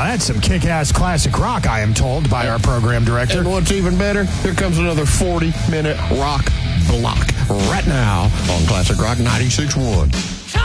that's some kick-ass classic rock, I am told by our program director. And what's even better, here comes another 40-minute rock block right now on Classic Rock 96.1.